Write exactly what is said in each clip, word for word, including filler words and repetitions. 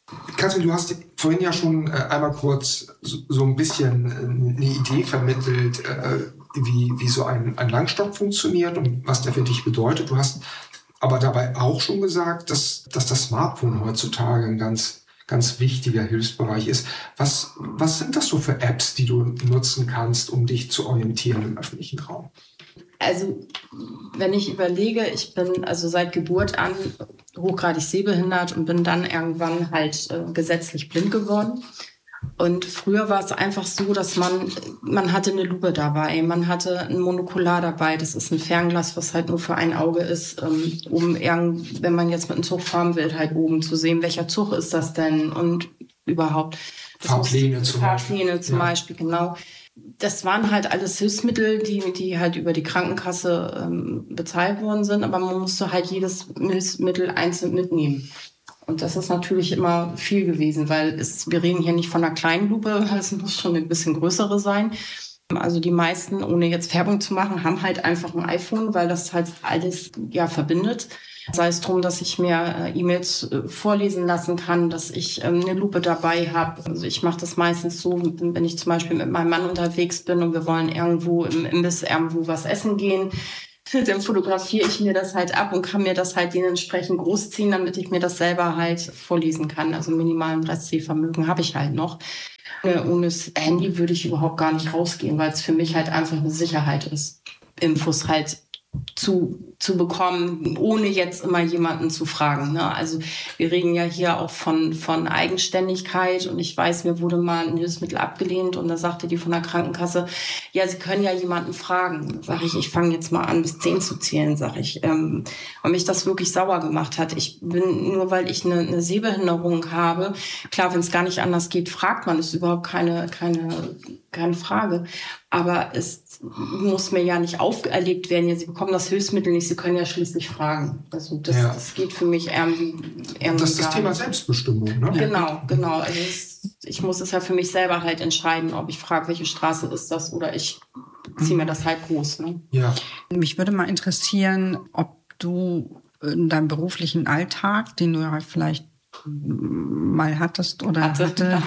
Katrin, du hast vorhin ja schon äh, einmal kurz so, so ein bisschen äh, eine Idee vermittelt, äh, wie, wie so ein, ein Langstock funktioniert und was der für dich bedeutet. Du hast aber dabei auch schon gesagt, dass, dass das Smartphone heutzutage ein ganz, ganz wichtiger Hilfsbereich ist. Was, was sind das so für Apps, die du nutzen kannst, um dich zu orientieren im öffentlichen Raum? Also, wenn ich überlege, ich bin also seit Geburt an hochgradig sehbehindert und bin dann irgendwann halt äh, gesetzlich blind geworden. Und früher war es einfach so, dass man, man hatte eine Lupe dabei, man hatte ein Monokular dabei, das ist ein Fernglas, was halt nur für ein Auge ist, ähm, um irgend, wenn man jetzt mit einem Zug fahren will, halt oben zu sehen, welcher Zug ist das denn und überhaupt. Fahrpläne zum Beispiel. Fahrpläne zum Beispiel, genau. Das waren halt alles Hilfsmittel, die, die halt über die Krankenkasse ähm, bezahlt worden sind, aber man musste halt jedes Hilfsmittel einzeln mitnehmen. Und das ist natürlich immer viel gewesen, weil es, wir reden hier nicht von einer kleinen Lupe, es muss schon ein bisschen größere sein. Also die meisten, ohne jetzt Werbung zu machen, haben halt einfach ein iPhone, weil das halt alles ja verbindet. Sei es darum, dass ich mir äh, E-Mails äh, vorlesen lassen kann, dass ich ähm, eine Lupe dabei habe. Also ich mache das meistens so, wenn ich zum Beispiel mit meinem Mann unterwegs bin und wir wollen irgendwo im Imbiss irgendwo was essen gehen, dann fotografiere ich mir das halt ab und kann mir das halt dementsprechend großziehen, damit ich mir das selber halt vorlesen kann. Also minimalen Restsehvermögen habe ich halt noch. Ohne das Handy würde ich überhaupt gar nicht rausgehen, weil es für mich halt einfach eine Sicherheit ist, Infos halt zu zu bekommen, ohne jetzt immer jemanden zu fragen. Ne? Also wir reden ja hier auch von von Eigenständigkeit und ich weiß, mir wurde mal ein Hilfsmittel abgelehnt und da sagte die von der Krankenkasse, ja, Sie können ja jemanden fragen. Sag ich, ich fange jetzt mal an, bis zehn zu zählen, sag ich. Ähm, und mich das wirklich sauer gemacht hat. Ich bin, nur weil ich eine, eine Sehbehinderung habe, klar, wenn es gar nicht anders geht, fragt man, das ist überhaupt keine, keine, keine Frage. Aber es muss mir ja nicht auferlegt werden. Ja, Sie bekommen das Hilfsmittel nicht, Sie können ja schließlich fragen. Also das, ja. das geht für mich irgendwie, irgendwie Das ist das Thema nicht. Selbstbestimmung, ne? Genau, genau. Also es, ich muss es ja für mich selber halt entscheiden, ob ich frage, welche Straße ist das oder ich ziehe mir das halt groß. Ne? Ja. Mich würde mal interessieren, ob du in deinem beruflichen Alltag, den du ja vielleicht mal hattest oder hatte, hatte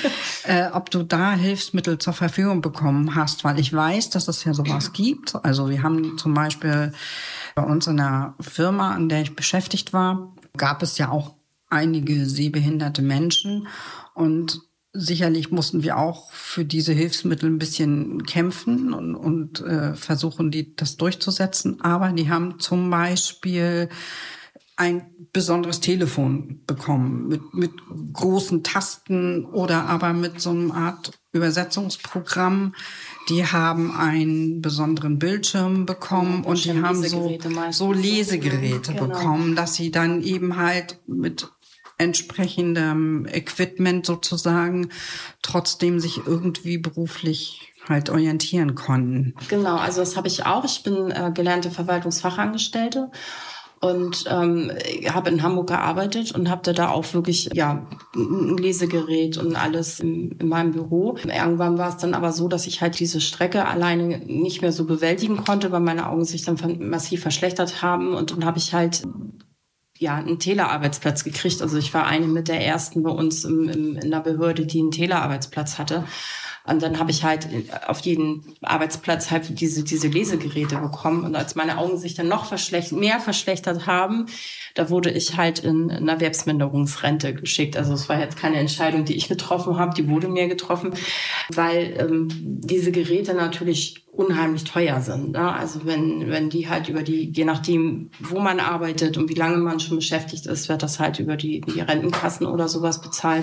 äh, ob du da Hilfsmittel zur Verfügung bekommen hast, weil ich weiß, dass es ja sowas gibt. Also wir haben zum Beispiel bei uns in der Firma, an der ich beschäftigt war, gab es ja auch einige sehbehinderte Menschen und sicherlich mussten wir auch für diese Hilfsmittel ein bisschen kämpfen und, und äh, versuchen, die das durchzusetzen. Aber die haben zum Beispiel ein besonderes Telefon bekommen mit, mit großen Tasten oder aber mit so einer Art Übersetzungsprogramm. Die haben einen besonderen Bildschirm bekommen und die haben so, so Lesegeräte genau. bekommen, dass sie dann eben halt mit entsprechendem Equipment sozusagen trotzdem sich irgendwie beruflich halt orientieren konnten. Genau, also das habe ich auch. Ich bin äh, gelernte Verwaltungsfachangestellte. Und ähm, habe in Hamburg gearbeitet und habe da auch wirklich ja ein Lesegerät und alles in, in meinem Büro. Irgendwann war es dann aber so, dass ich halt diese Strecke alleine nicht mehr so bewältigen konnte, weil meine Augen sich dann massiv verschlechtert haben. Und dann habe ich halt ja einen Telearbeitsplatz gekriegt. Also ich war eine mit der ersten bei uns im, im, in der Behörde, die einen Telearbeitsplatz hatte. Und dann habe ich halt auf jeden Arbeitsplatz halt diese, diese Lesegeräte bekommen. Und als meine Augen sich dann noch verschlecht, mehr verschlechtert haben, da wurde ich halt in, in eine Erwerbsminderungsrente geschickt. Also es war jetzt keine Entscheidung, die ich getroffen habe, die wurde mir getroffen, weil ähm, diese Geräte natürlich unheimlich teuer sind. Ne? Also wenn, wenn die halt über die, je nachdem, wo man arbeitet und wie lange man schon beschäftigt ist, wird das halt über die, die Rentenkassen oder sowas bezahlt.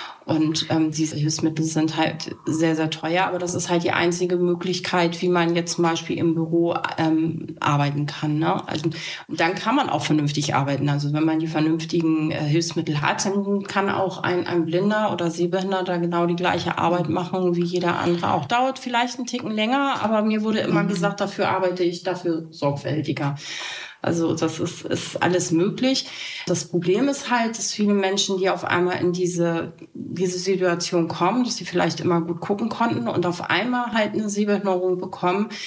Und ähm, diese Hilfsmittel sind halt sehr, sehr teuer. Aber das ist halt die einzige Möglichkeit, wie man jetzt zum Beispiel im Büro ähm, arbeiten kann. Ne? Also dann kann man auch vernünftig arbeiten. Also wenn man die vernünftigen äh, Hilfsmittel hat, dann kann auch ein, ein Blinder oder Sehbehinderter genau die gleiche Arbeit machen wie jeder andere. Auch dauert vielleicht einen Ticken länger, aber mir wurde immer mhm. gesagt, dafür arbeite ich, dafür sorgfältiger. Also das ist, ist alles möglich. Das Problem ist halt, dass viele Menschen, die auf einmal in diese, diese Situation kommen, dass sie vielleicht immer gut gucken konnten und auf einmal halt eine Sehbehinderung bekommen,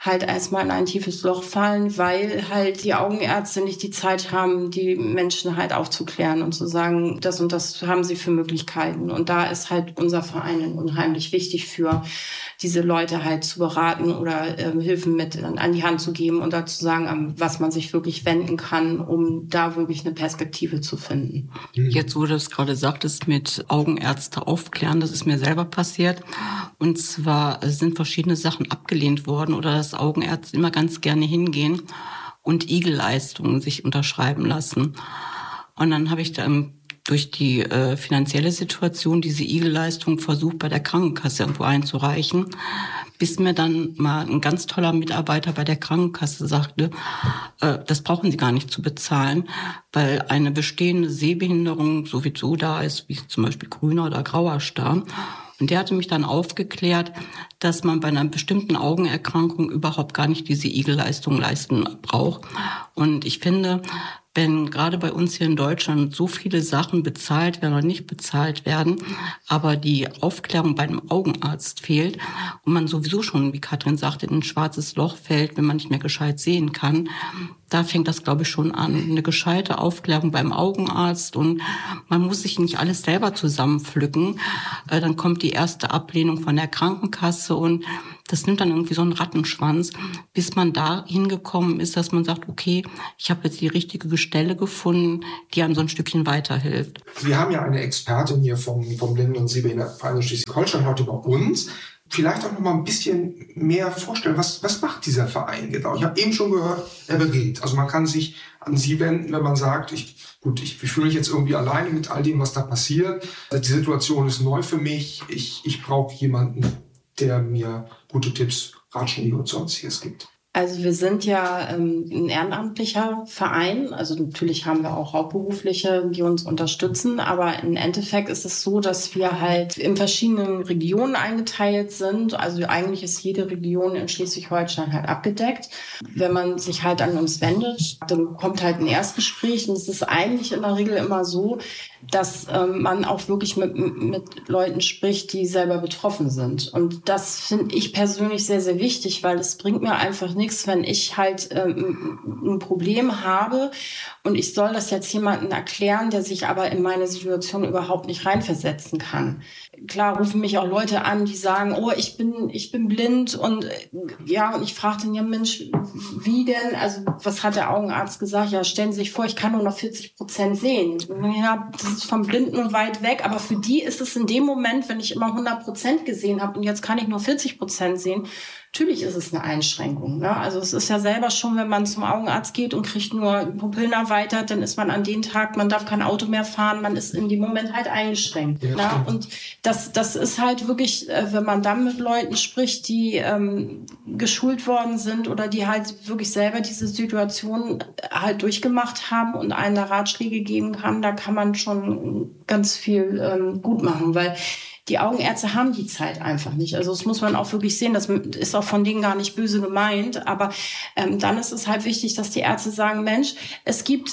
halt erstmal in ein tiefes Loch fallen, weil halt die Augenärzte nicht die Zeit haben, die Menschen halt aufzuklären und zu sagen, das und das haben sie für Möglichkeiten. Und da ist halt unser Verein unheimlich wichtig für, diese Leute halt zu beraten oder äh, Hilfen mit an die Hand zu geben und dazu sagen, an was man sich wirklich wenden kann, um da wirklich eine Perspektive zu finden. Jetzt, wo du das gerade sagtest, mit Augenärzte aufklären, das ist mir selber passiert. Und zwar sind verschiedene Sachen abgelehnt worden oder dass Augenärzte immer ganz gerne hingehen und Igelleistungen sich unterschreiben lassen. Und dann habe ich dann durch die äh, finanzielle Situation diese Igelleistung versucht, bei der Krankenkasse irgendwo einzureichen, bis mir dann mal ein ganz toller Mitarbeiter bei der Krankenkasse sagte, äh, das brauchen Sie gar nicht zu bezahlen, weil eine bestehende Sehbehinderung sowieso da ist, wie zum Beispiel grüner oder grauer Star. Und der hatte mich dann aufgeklärt, dass man bei einer bestimmten Augenerkrankung überhaupt gar nicht diese Igelleistung leisten braucht. Und ich finde, wenn gerade bei uns hier in Deutschland so viele Sachen bezahlt werden oder nicht bezahlt werden, aber die Aufklärung bei einem Augenarzt fehlt und man sowieso schon, wie Katrin sagte, in ein schwarzes Loch fällt, wenn man nicht mehr gescheit sehen kann, da fängt das, glaube ich, schon an. Eine gescheite Aufklärung beim Augenarzt und man muss sich nicht alles selber zusammenpflücken. Dann kommt die erste Ablehnung von der Krankenkasse und das nimmt dann irgendwie so einen Rattenschwanz, bis man da hingekommen ist, dass man sagt, okay, ich habe jetzt die richtige Stelle gefunden, die einem so ein Stückchen weiterhilft. Wir haben ja eine Expertin hier vom, vom Blinden- und Sehbehindertenverein Schleswig-Holstein heute bei uns. Vielleicht auch noch mal ein bisschen mehr vorstellen, was, was macht dieser Verein genau? Ich habe eben schon gehört, er berät. Also man kann sich an Sie wenden, wenn man sagt, ich, gut, ich fühle mich jetzt irgendwie alleine mit all dem, was da passiert. Die Situation ist neu für mich. Ich, ich brauche jemanden, der mir gute Tipps, Ratschläge und sonstiges gibt. Also wir sind ja ähm, ein ehrenamtlicher Verein. Also natürlich haben wir auch Hauptberufliche, die uns unterstützen. Aber im Endeffekt ist es so, dass wir halt in verschiedenen Regionen eingeteilt sind. Also eigentlich ist jede Region in Schleswig-Holstein halt abgedeckt. Wenn man sich halt an uns wendet, dann kommt halt ein Erstgespräch. Und es ist eigentlich in der Regel immer so, dass ähm, man auch wirklich mit, mit Leuten spricht, die selber betroffen sind. Und das finde ich persönlich sehr, sehr wichtig, weil es bringt mir einfach nichts, wenn ich halt ähm, ein Problem habe und ich soll das jetzt jemandem erklären, der sich aber in meine Situation überhaupt nicht reinversetzen kann. Klar rufen mich auch Leute an, die sagen, oh, ich bin ich bin blind und ja, und ich frage dann, ja Mensch, wie denn? Also was hat der Augenarzt gesagt? Ja, stellen Sie sich vor, ich kann nur noch vierzig Prozent sehen. Ja, das ist vom Blinden und weit weg, aber für die ist es in dem Moment, wenn ich immer hundert Prozent gesehen habe und jetzt kann ich nur vierzig Prozent sehen, natürlich ist es eine Einschränkung. Ne? Also es ist ja selber schon, wenn man zum Augenarzt geht und kriegt nur Pupillen erweitert, dann ist man an dem Tag, man darf kein Auto mehr fahren, man ist in dem Moment halt eingeschränkt. Ja, ne? Und das, das ist halt wirklich, wenn man dann mit Leuten spricht, die ähm, geschult worden sind oder die halt wirklich selber diese Situation halt durchgemacht haben und einen da Ratschläge geben kann, da kann man schon ganz viel ähm, gut machen, weil die Augenärzte haben die Zeit einfach nicht. Also das muss man auch wirklich sehen. Das ist auch von denen gar nicht böse gemeint. Aber ähm, dann ist es halt wichtig, dass die Ärzte sagen, Mensch, es gibt...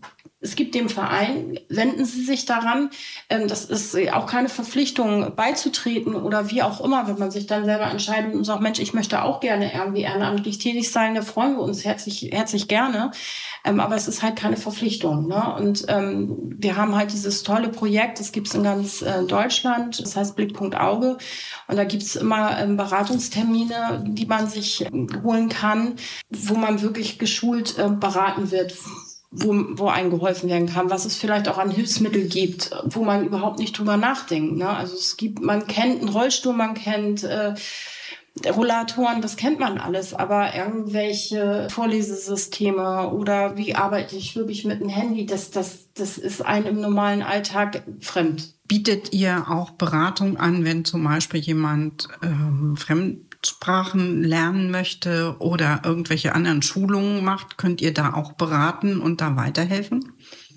Es gibt dem Verein, wenden Sie sich daran. Das ist auch keine Verpflichtung, beizutreten oder wie auch immer, wenn man sich dann selber entscheidet und sagt, Mensch, ich möchte auch gerne irgendwie ehrenamtlich tätig sein, da freuen wir uns herzlich, herzlich gerne. Aber es ist halt keine Verpflichtung. Ne? Und ähm, wir haben halt dieses tolle Projekt, das gibt es in ganz äh, Deutschland, das heißt Blickpunkt Auge. Und da gibt es immer ähm, Beratungstermine, die man sich äh, holen kann, wo man wirklich geschult äh, beraten wird, wo, wo einem geholfen werden kann, was es vielleicht auch an Hilfsmitteln gibt, wo man überhaupt nicht drüber nachdenkt. Ne? Also es gibt, man kennt einen Rollstuhl, man kennt äh, Rollatoren, das kennt man alles, aber irgendwelche Vorlesesysteme oder wie arbeite ich wirklich mit dem Handy, das, das, das ist einem im normalen Alltag fremd. Bietet ihr auch Beratung an, wenn zum Beispiel jemand ähm, Fremdsprachen lernen möchte oder irgendwelche anderen Schulungen macht? Könnt ihr da auch beraten und da weiterhelfen?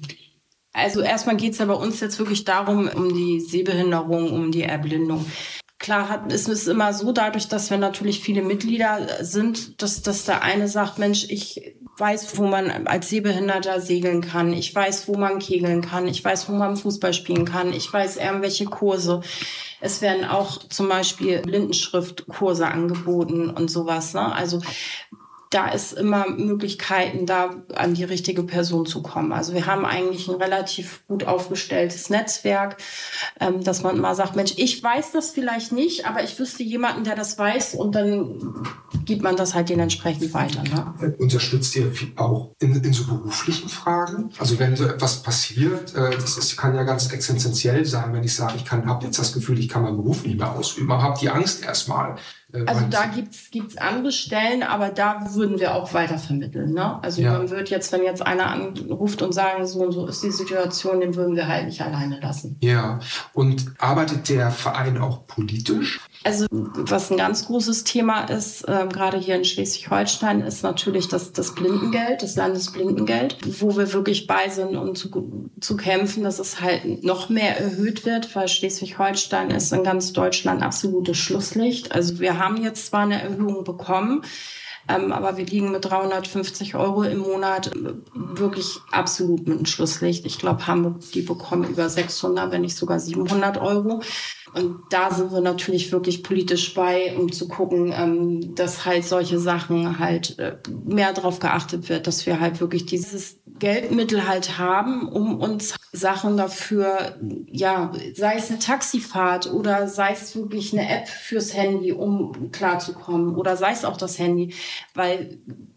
Also erstmal geht es ja bei uns jetzt wirklich darum, um die Sehbehinderung, um die Erblindung. Klar hat, ist es immer so, dadurch, dass wir natürlich viele Mitglieder sind, dass, dass der eine sagt, Mensch, ich weiß, wo man als Sehbehinderter segeln kann, ich weiß, wo man kegeln kann, ich weiß, wo man Fußball spielen kann, ich weiß irgendwelche Kurse. Es werden auch zum Beispiel Blindenschriftkurse angeboten und sowas, ne? Also da ist immer Möglichkeiten, da an die richtige Person zu kommen. Also wir haben eigentlich ein relativ gut aufgestelltes Netzwerk, ähm, dass man mal sagt, Mensch, ich weiß das vielleicht nicht, aber ich wüsste jemanden, der das weiß, und dann gibt man das halt dementsprechend weiter. Ne? Unterstützt ihr auch in, in so beruflichen Fragen? Also wenn so etwas passiert, äh, das ist, kann ja ganz existenziell sein, wenn ich sage, ich habe jetzt das Gefühl, ich kann meinen Beruf nicht mehr ausüben, aber habe die Angst erstmal. Also da gibt's gibt's andere Stellen, aber da würden wir auch weiter vermitteln. Ne? Also ja. man wird jetzt, wenn jetzt einer anruft und sagen, so und so ist die Situation, den würden wir halt nicht alleine lassen. Ja, und arbeitet der Verein auch politisch? Also was ein ganz großes Thema ist, äh, gerade hier in Schleswig-Holstein, ist natürlich das, das Blindengeld, das Landesblindengeld, wo wir wirklich bei sind, um zu, zu kämpfen, dass es halt noch mehr erhöht wird, weil Schleswig-Holstein ist in ganz Deutschland absolutes Schlusslicht. Also wir haben jetzt zwar eine Erhöhung bekommen, Ähm, aber wir liegen mit dreihundertfünfzig Euro im Monat wirklich absolut mit dem Schlusslicht. Ich glaube, Hamburg, die bekommen über sechshundert, wenn nicht sogar siebenhundert Euro. Und da sind wir natürlich wirklich politisch bei, um zu gucken, ähm, dass halt solche Sachen halt äh, mehr darauf geachtet wird, dass wir halt wirklich dieses Geldmittel halt haben, um uns Sachen dafür, ja, sei es eine Taxifahrt oder sei es wirklich eine App fürs Handy, um klarzukommen, oder sei es auch das Handy, weil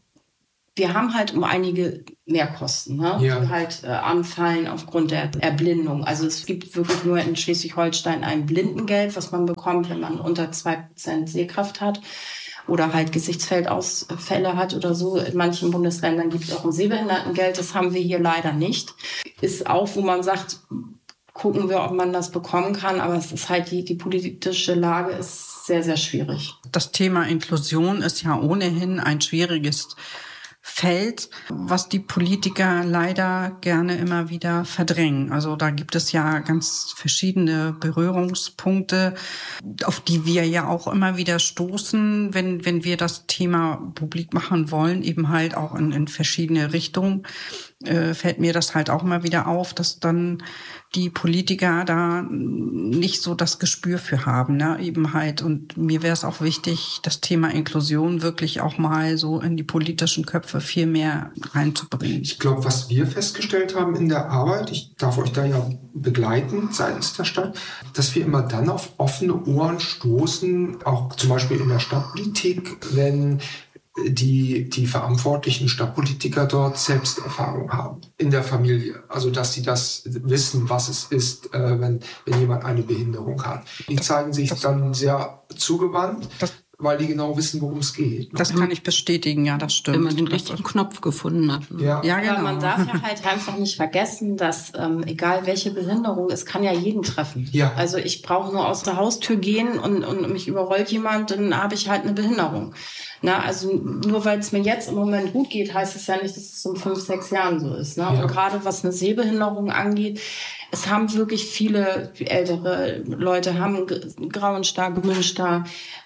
wir haben halt um einige Mehrkosten, ne, ja. die halt äh, anfallen aufgrund der Erblindung. Also es gibt wirklich nur in Schleswig-Holstein ein Blindengeld, was man bekommt, wenn man unter zwei Prozent Sehkraft hat oder halt Gesichtsfeldausfälle hat oder so. In manchen Bundesländern gibt es auch ein Sehbehindertengeld. Das haben wir hier leider nicht. Ist auch, wo man sagt, gucken wir, ob man das bekommen kann. Aber es ist halt, die, die politische Lage ist sehr, sehr schwierig. Das Thema Inklusion ist ja ohnehin ein schwieriges Feld, was die Politiker leider gerne immer wieder verdrängen. Also da gibt es ja ganz verschiedene Berührungspunkte, auf die wir ja auch immer wieder stoßen, wenn wenn wir das Thema publik machen wollen, eben halt auch in, in verschiedene Richtungen. Äh, fällt mir das halt auch immer wieder auf, dass dann die Politiker da nicht so das Gespür für haben, ne, eben halt. Und mir wäre es auch wichtig, das Thema Inklusion wirklich auch mal so in die politischen Köpfe viel mehr reinzubringen. Ich glaube, was wir festgestellt haben in der Arbeit, ich darf euch da ja begleiten seitens der Stadt, dass wir immer dann auf offene Ohren stoßen, auch zum Beispiel in der Stadtpolitik, wenn die, die verantwortlichen Stadtpolitiker dort Selbsterfahrung haben in der Familie. Also, dass sie das wissen, was es ist, äh, wenn, wenn jemand eine Behinderung hat. Die zeigen sich das, dann sehr zugewandt, das, weil die genau wissen, worum es geht. Das kann ich bestätigen, ja, das stimmt. Wenn man den richtigen Knopf gefunden hat. Ja, ja, genau. Aber man darf ja halt einfach nicht vergessen, dass ähm, egal welche Behinderung, es kann ja jeden treffen. Ja. Also ich brauche nur aus der Haustür gehen und, und mich überrollt jemand, dann habe ich halt eine Behinderung. Na, also nur weil es mir jetzt im Moment gut geht, heißt es ja nicht, dass es in fünf, sechs Jahren so ist. Ne? Ja. Und gerade was eine Sehbehinderung angeht, es haben wirklich viele ältere Leute, haben grauen Star, Grünstar,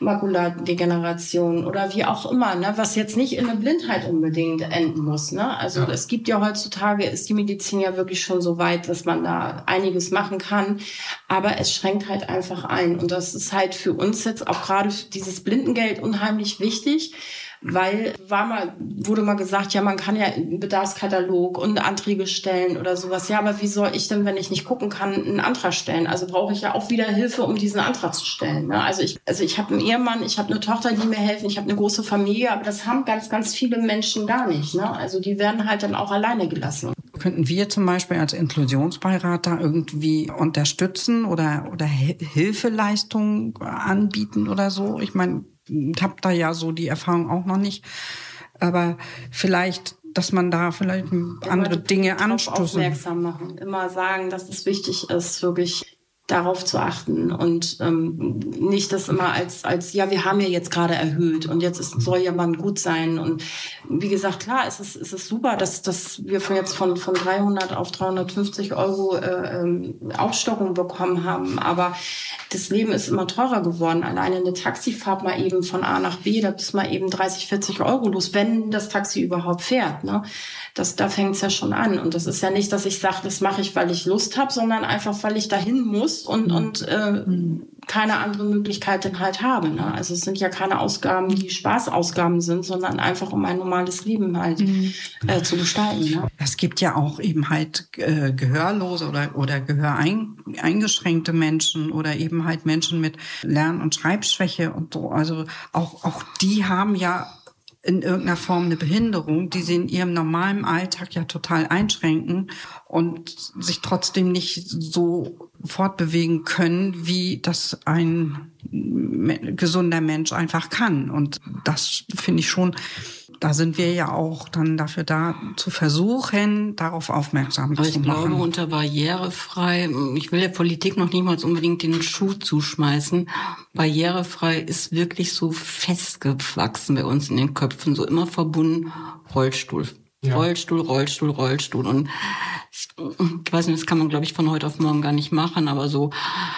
Makuladegeneration oder wie auch immer, ne? Was jetzt nicht in eine Blindheit unbedingt enden muss. Ne? Also ja. Es gibt ja heutzutage, ist die Medizin ja wirklich schon so weit, dass man da einiges machen kann, aber es schränkt halt einfach ein. Und das ist halt für uns jetzt auch gerade dieses Blindengeld unheimlich wichtig, weil war mal, wurde mal gesagt, ja, man kann ja einen Bedarfskatalog und Anträge stellen oder sowas. Ja, aber wie soll ich denn, wenn ich nicht gucken kann, einen Antrag stellen? Also brauche ich ja auch wieder Hilfe, um diesen Antrag zu stellen. Ne? Also ich, also ich habe einen Ehemann, ich habe eine Tochter, die mir helfen, ich habe eine große Familie, aber das haben ganz, ganz viele Menschen gar nicht. Ne? Also die werden halt dann auch alleine gelassen. Könnten wir zum Beispiel als Inklusionsbeirat da irgendwie unterstützen oder, oder Hilfeleistungen anbieten oder so? Ich meine, ich habe da ja so die Erfahrung auch noch nicht, aber vielleicht, dass man da vielleicht andere Dinge anstoßen. Aufmerksam machen, immer sagen, dass es wichtig ist, wirklich darauf zu achten und ähm, nicht das immer als, als ja, wir haben ja jetzt gerade erhöht und jetzt ist, soll ja mal gut sein. Und wie gesagt, klar, es ist, es ist super, dass, dass wir von jetzt von, von dreihundert auf dreihundertfünfzig Euro äh, ähm, Aufstockung bekommen haben, aber das Leben ist immer teurer geworden. Alleine eine Taxifahrt mal eben von A nach B, da bist mal eben dreißig, vierzig Euro los, wenn das Taxi überhaupt fährt. Ne? Das, da fängt es ja schon an. Und das ist ja nicht, dass ich sage, das mache ich, weil ich Lust habe, sondern einfach, weil ich dahin muss und, und äh, keine andere Möglichkeit dann halt habe. Ne? Also es sind ja keine Ausgaben, die Spaßausgaben sind, sondern einfach um ein normales Leben halt mhm. äh, zu gestalten. Ne? Es gibt ja auch eben halt äh, Gehörlose oder, oder gehöreingeschränkte Menschen oder eben halt Menschen mit Lern- und Schreibschwäche und so. Also auch, auch die haben ja in irgendeiner Form eine Behinderung, die sie in ihrem normalen Alltag ja total einschränken und sich trotzdem nicht so fortbewegen können, wie das ein gesunder Mensch einfach kann. Und das finde ich schon, da sind wir ja auch dann dafür da, zu versuchen, darauf aufmerksam Aber zu machen. Aber ich glaube, unter barrierefrei, ich will der Politik noch niemals unbedingt den Schuh zuschmeißen, barrierefrei ist wirklich so festgewachsen bei uns in den Köpfen, so immer verbunden, Rollstuhl. Ja. Rollstuhl, Rollstuhl, Rollstuhl. Und ich, ich weiß nicht, das kann man, glaube ich, von heute auf morgen gar nicht machen, aber so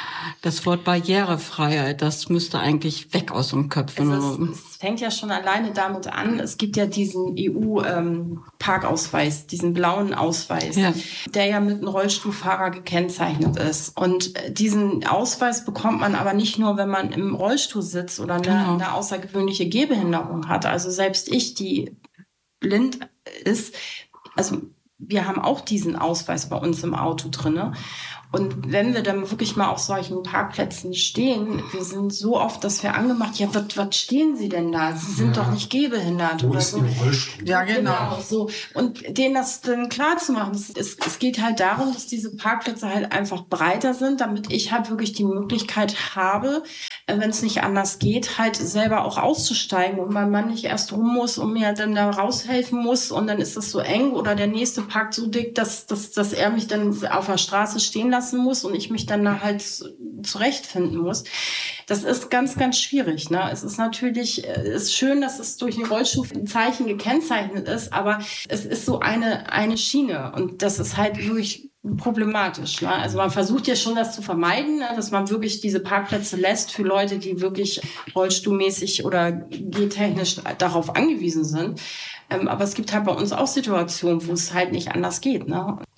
das Wort Barrierefreiheit, das müsste eigentlich weg aus den Köpfen. Also es, es fängt ja schon alleine damit an, es gibt ja diesen E U-Parkausweis, ähm, diesen blauen Ausweis, ja. der ja mit einem Rollstuhlfahrer gekennzeichnet ist. Und diesen Ausweis bekommt man aber nicht nur, wenn man im Rollstuhl sitzt oder eine, genau. eine außergewöhnliche Gehbehinderung hat. Also selbst ich, die blind ist, also wir haben auch diesen Ausweis bei uns im Auto drinne. Und wenn wir dann wirklich mal auf solchen Parkplätzen stehen, wir sind so oft, dass wir angemacht, ja, was, was stehen Sie denn da? Sie sind ja. doch nicht gehbehindert Wo oder ist so. Ihr Rollstuhl? Ja, genau. genau so. Und denen das dann klar zu machen, es, es, es geht halt darum, dass diese Parkplätze halt einfach breiter sind, damit ich halt wirklich die Möglichkeit habe, wenn es nicht anders geht, halt selber auch auszusteigen und mein Mann nicht erst rum muss und mir dann da raushelfen muss und dann ist das so eng oder der nächste parkt so dick, dass, dass, dass er mich dann auf der Straße stehen lassen muss und ich mich dann da halt zurechtfinden muss. Das ist ganz, ganz schwierig. Ne? Es ist natürlich, es ist schön, dass es durch die Rollstuhlzeichen gekennzeichnet ist, aber es ist so eine, eine Schiene und das ist halt wirklich problematisch. Ne? Also man versucht ja schon, das zu vermeiden, ne? dass man wirklich diese Parkplätze lässt für Leute, die wirklich rollstuhlmäßig oder gehtechnisch darauf angewiesen sind. Ähm, aber es gibt halt bei uns auch Situationen, wo es halt nicht anders geht. Ne?